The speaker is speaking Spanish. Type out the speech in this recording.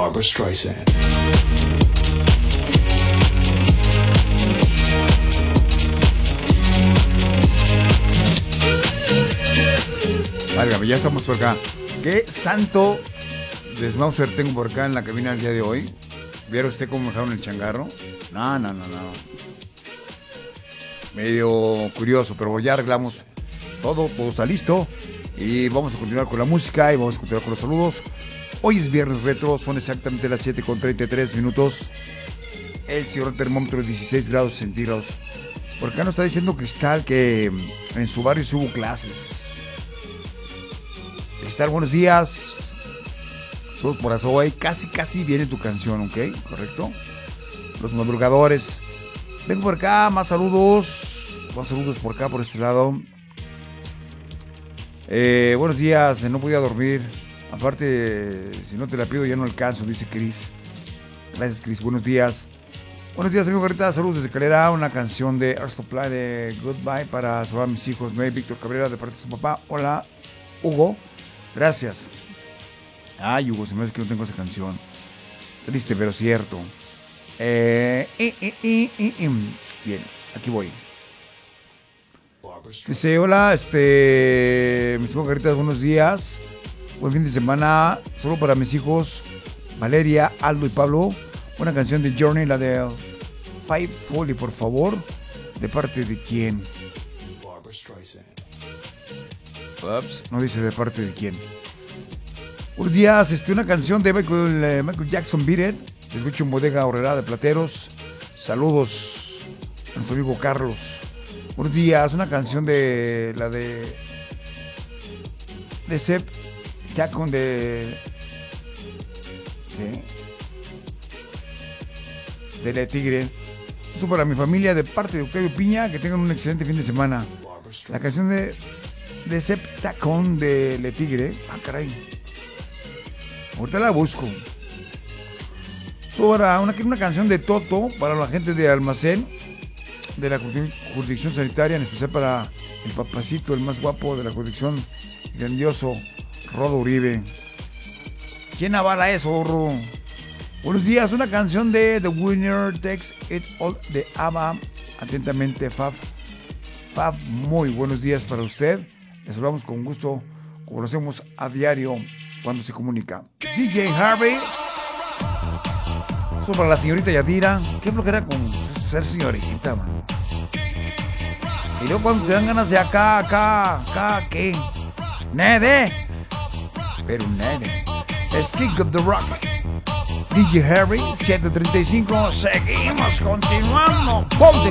Barbra Streisand. Válgame, ya estamos por acá. ¿Qué santo desmauser tengo por acá en la cabina el día de hoy? ¿Vieron usted cómo me dejaron el changarro? No. Medio curioso, pero ya arreglamos todo está listo. Y vamos a continuar con la música y vamos a continuar con los saludos. Hoy es viernes retro, son exactamente las 7:33. El señor termómetro es 16 grados centígrados. Por acá nos está diciendo Cristal que en su barrio hubo clases. Cristal, buenos días. Saludos por Azoay. Casi viene tu canción, ¿ok? ¿Correcto? Los madrugadores. Vengo por acá, más saludos. Más saludos por acá, por este lado. Buenos días, no podía dormir. Aparte, si no te la pido ya no alcanzo, dice Cris. Gracias, Cris, buenos días. Buenos días, amigo Garrita, saludos desde Calera. Una canción de Art Supply de Goodbye para salvar a mis hijos. May Víctor Cabrera de parte de su papá. Hola, Hugo. Gracias. Ay, Hugo, se me hace que no tengo esa canción. Triste, pero cierto. Bien, aquí voy. Dice, hola, mis hijos Garritas, buenos días. Buen fin de semana. Solo para mis hijos, Valeria, Aldo y Pablo. Una canción de Journey, la de Five Folly, por favor. ¿De parte de quién? Barbra Streisand. Ups, no dice de parte de quién. Buenos días, una canción de Michael Jackson, Beat It. Escucho en Bodega Horrera de Plateros. Saludos a nuestro amigo Carlos. Buenos días, una canción de la de Sep Tacon de Le Tigre. Eso para mi familia de parte de Octavio Piña, que tengan un excelente fin de semana. La canción de Sep Tacon de Le Tigre. Ah, caray. Ahorita la busco. Sobre una canción de Toto para la gente de Almacén de la jurisdicción sanitaria, en especial para el papacito, el más guapo de la jurisdicción, grandioso Rodo Uribe. ¿Quién avala eso, Ro? Buenos días, una canción de The Winner Takes It All de ABBA. Atentamente, Fab. Fab, muy buenos días para usted. Les saludamos con gusto, como lo hacemos a diario cuando se comunica. DJ Harvey. Eso para la señorita Yadira. Qué flojera con ser señorita, man. Y luego cuando te dan ganas de acá, ¿qué? Nede. Pero nede. Es King of the Rock. DJ Harry, 7:35. Seguimos continuando. Ponte.